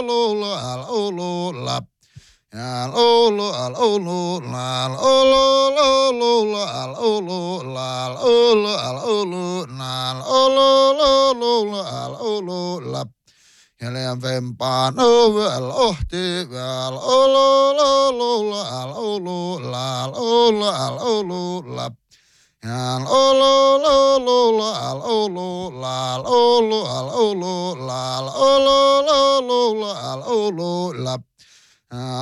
al ulu la. Al ulu al ulu al ulu al ulu al ulu al ulu al ulu la. Jälleen vempaan ovel ohti al ulu al ulu al ulu al ulu la. Al ulu al ulu al ulu al ulu al ulu al ulu la.